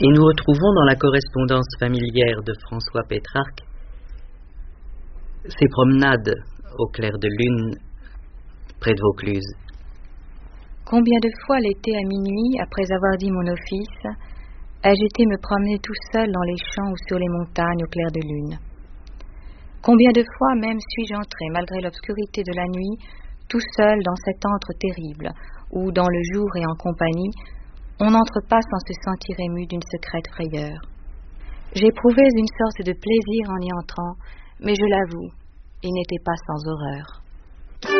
Et nous retrouvons dans la correspondance familière de François Pétrarque ses promenades au clair de lune près de Vaucluse. Combien de fois l'été à minuit, après avoir dit mon office, ai-je été me promener tout seul dans les champs ou sur les montagnes au clair de lune. Combien de fois même suis-je entré, malgré l'obscurité de la nuit, tout seul dans cet antre terrible, où, dans le jour et en compagnie, on n'entre pas sans se sentir ému d'une secrète frayeur. J'éprouvais une sorte de plaisir en y entrant, mais je l'avoue, il n'était pas sans horreur.